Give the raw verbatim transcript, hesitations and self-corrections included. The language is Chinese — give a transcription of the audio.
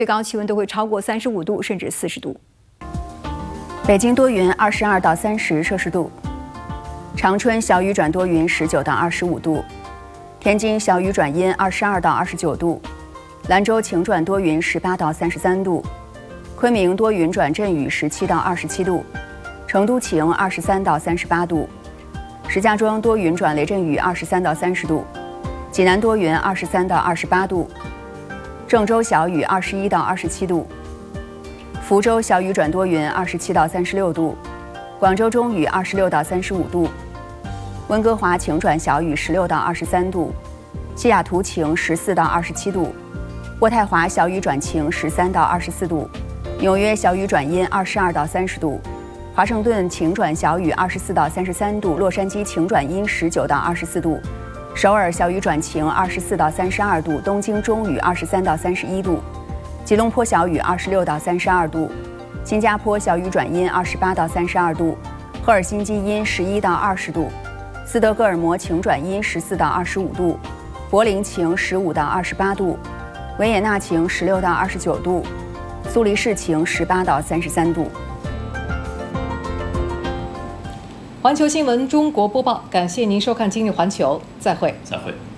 最高气温都会超过三十五度甚至四十度。 北京多云，二十二到三十摄氏度；长春小雨转多云，十九到二十五度；天津小雨转阴，二十二到二十九度；兰州晴转多云，十八到三十三度；昆明多云转阵雨，十七到二十七度；成都晴，二十三到三十八度；石家庄多云转雷阵雨，二十三到三十度；济南多云，二十三到二十八度；郑州小雨，二十一到二十七度；福州小雨转多云，二十七到三十六度；广州中雨，二十六到三十五度；温哥华晴转小雨，十六到二十三度；西雅图晴，十四到二十七度；渥太华小雨转晴，十三到二十四度；纽约小雨转阴，二十二到三十度；华盛顿晴转小雨，二十四到三十三度；洛杉矶晴转阴，十九到二十四度；首尔小雨转晴，二十四到三十二度；东京中雨，二十三到三十一度；吉隆坡小雨，二十六到三十二度；新加坡小雨转阴，二十八到三十二度；赫尔辛基阴，十一到二十度；斯德哥尔摩晴转阴，十四到二十五度；柏林晴，十五到二十八度；维也纳晴，十六到二十九度；苏黎世晴，十八到三十三度。 环球新闻中国播报，感谢您收看今日环球，再会， 再会。